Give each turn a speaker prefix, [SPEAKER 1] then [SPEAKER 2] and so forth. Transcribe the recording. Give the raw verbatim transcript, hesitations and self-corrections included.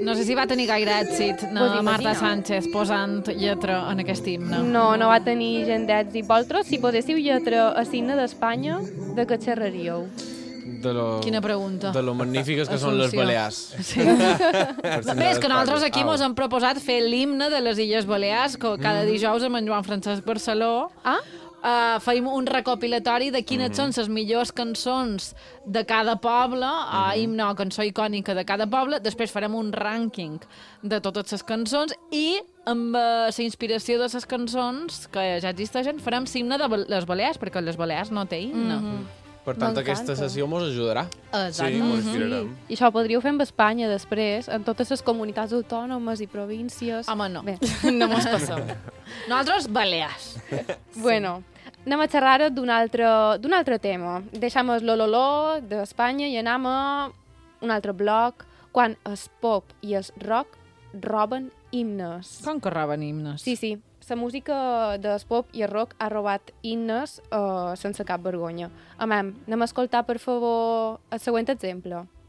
[SPEAKER 1] No sé si va tenir gaire èxit no,
[SPEAKER 2] Pues
[SPEAKER 1] Marta
[SPEAKER 2] imagina.
[SPEAKER 1] Sánchez posant lletra en aquest himne.
[SPEAKER 2] No, no va tenir gent d'èxit. Vosaltres, si poséssiu lletra a l'himne d'Espanya, de què xerraríeu?
[SPEAKER 3] De lo,
[SPEAKER 1] Quina pregunta.
[SPEAKER 3] De lo magnífiques que són les
[SPEAKER 1] Assumpció.
[SPEAKER 3] Balears.
[SPEAKER 1] Sí. Bé, és que nosaltres aquí mos hem proposat fer l'himne de les Illes Balears, que cada dijous amb en Joan Francesc Barceló
[SPEAKER 2] Ah?
[SPEAKER 1] uh, feim un recopilatori de quines
[SPEAKER 3] Mhm.
[SPEAKER 1] són les millors cançons de cada poble, uh, himne o cançó icònica de cada poble, després farem un rànquing de totes les cançons i amb uh, la inspiració de les cançons que ja existeixen farem l'himne de Bal- les Balears, perquè les Balears no té himne.
[SPEAKER 3] Per tant,
[SPEAKER 2] M'encanta.
[SPEAKER 3] aquesta sessió mos ajudarà.
[SPEAKER 1] Exacte.
[SPEAKER 3] Sí, mos inspirarem.
[SPEAKER 2] I això ho podríeu fer amb Espanya després, en totes les comunitats autònomes i províncies.
[SPEAKER 1] Home, no.
[SPEAKER 2] Bé,
[SPEAKER 1] No mos passem. Nosaltres, Balears.
[SPEAKER 2] bueno, anem a xerrar d'un altre, d'un altre tema. Deixem el lololó d'Espanya i anem a un altre bloc, quan el pop i el rock roben himnes.
[SPEAKER 1] Com que roben himnes?
[SPEAKER 2] Sí, sí. La música del pop i el rock ha robat himnes uh, sense cap vergonya. Amem, anem a escoltar, per favor, el següent exemple.